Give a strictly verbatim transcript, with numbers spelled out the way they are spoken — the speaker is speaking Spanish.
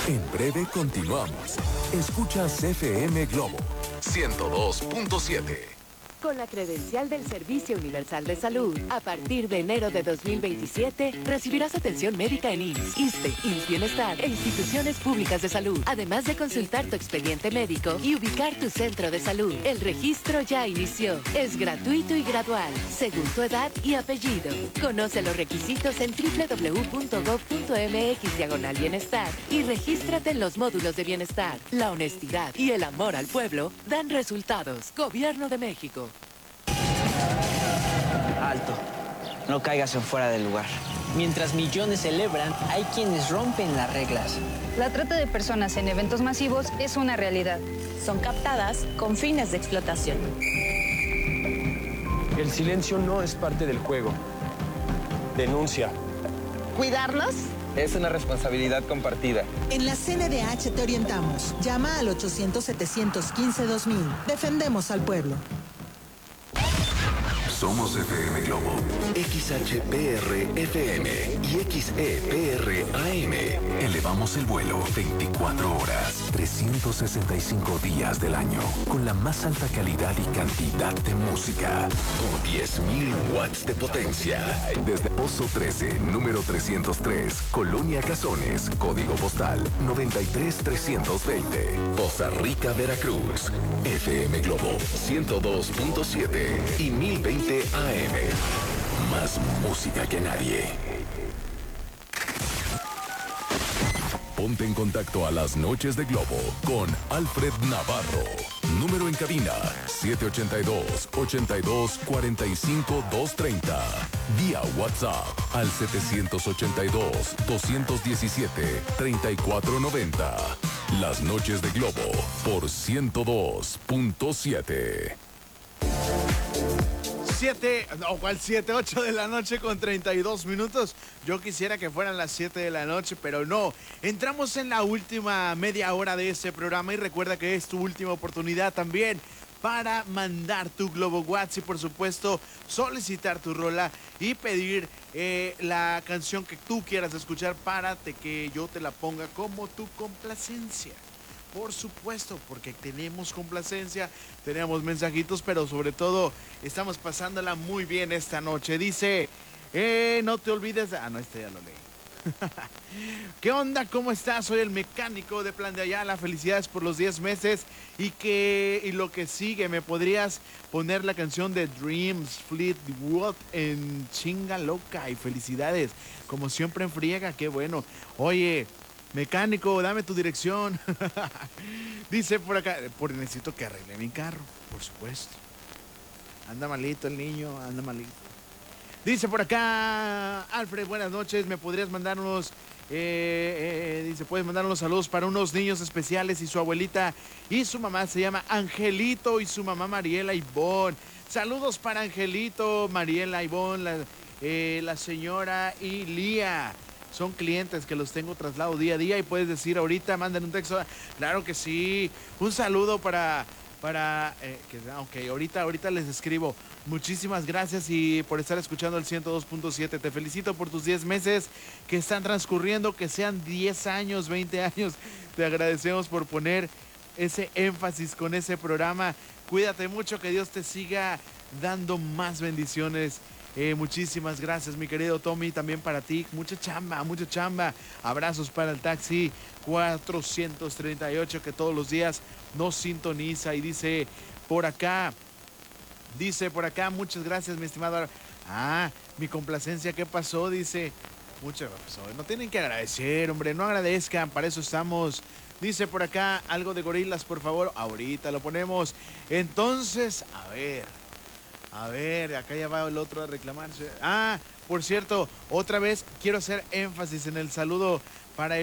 En breve continuamos. Escuchas F M Globo ciento dos punto siete. Con la credencial del Servicio Universal de Salud, a partir de enero de dos mil veintisiete, recibirás atención médica en I M S S, ISSSTE, I M S S Bienestar e instituciones públicas de salud, además de consultar tu expediente médico y ubicar tu centro de salud. El registro ya inició. Es gratuito y gradual, según tu edad y apellido. Conoce los requisitos en doble u doble u doble u punto gob punto eme equis diagonal bienestar y regístrate en los módulos de bienestar. La honestidad y el amor al pueblo dan resultados. Gobierno de México. Alto. No caigas en fuera del lugar. Mientras millones celebran, hay quienes rompen las reglas. La trata de personas en eventos masivos es una realidad. Son captadas con fines de explotación. El silencio no es parte del juego. Denuncia. ¿Cuidarnos? Es una responsabilidad compartida. En la C N D H te orientamos. Llama al ochocientos, setecientos quince, dos mil. Defendemos al pueblo. Somos F M Globo, X H P R F M y X E P R A M. Elevamos el vuelo veinticuatro horas, trescientos sesenta y cinco días del año, con la más alta calidad y cantidad de música, con diez mil watts de potencia. Desde Pozo trece, número trescientos tres, Colonia Cazones, código postal noventa y tres trescientos veinte, Poza Rica, Veracruz. F M Globo ciento dos punto siete y mil veinte A M. Más música que nadie. Ponte en contacto a las noches de Globo con Alfred Navarro. Número en cabina siete ocho dos, ocho dos, cuatro cinco, dos tres cero. Vía WhatsApp al siete ocho dos, dos uno siete, tres cuatro nueve cero. Las noches de Globo por ciento dos punto siete. siete, no, ¿cuál siete? ocho de la noche con treinta y dos minutos. Yo quisiera que fueran las siete de la noche, pero no. Entramos en la última media hora de este programa y recuerda que es tu última oportunidad también para mandar tu Globo WhatsApp y por supuesto solicitar tu rola y pedir eh, la canción que tú quieras escuchar para que yo te la ponga como tu complacencia. Por supuesto, porque tenemos complacencia, tenemos mensajitos, pero sobre todo estamos pasándola muy bien esta noche. Dice, eh, no te olvides... Ah, no, este ya lo leí. ¿Qué onda? ¿Cómo estás? Soy el mecánico de Plan de Ayala. Felicidades por los diez meses y que y lo que sigue. ¿Me podrías poner la canción de Dreams, Fleetwood en chinga loca? Y felicidades, como siempre en friega, qué bueno. Oye... Mecánico, dame tu dirección. Dice por acá, por necesito que arregle mi carro, por supuesto. Anda malito el niño, anda malito. Dice por acá, Alfred, buenas noches. ¿Me podrías mandar unos, eh, eh, dice, puedes mandar unos saludos para unos niños especiales y su abuelita y su mamá se llama Angelito y su mamá Mariela Ivón. Saludos para Angelito, Mariela Ivón, la, eh, la señora y Lía. Son clientes que los tengo traslado día a día y puedes decir ahorita, mandan un texto. Claro que sí. Un saludo para, para, eh, que, ok, ahorita, ahorita les escribo. Muchísimas gracias y por estar escuchando el ciento dos punto siete. Te felicito por tus diez meses que están transcurriendo, que sean diez años, veinte años. Te agradecemos por poner ese énfasis con ese programa. Cuídate mucho, que Dios te siga dando más bendiciones. Eh, muchísimas gracias, mi querido Tommy, también para ti. Mucha chamba, mucha chamba. Abrazos para el taxi cuatrocientos treinta y ocho que todos los días nos sintoniza y dice por acá, dice por acá, muchas gracias, mi estimado. Ah, mi complacencia, ¿qué pasó? Dice, muchas gracias. No tienen que agradecer, hombre, no agradezcan, para eso estamos. Dice por acá, algo de Gorilas, por favor. Ahorita lo ponemos. Entonces, a ver. A ver, acá ya va el otro a reclamarse. Ah, por cierto, otra vez quiero hacer énfasis en el saludo para el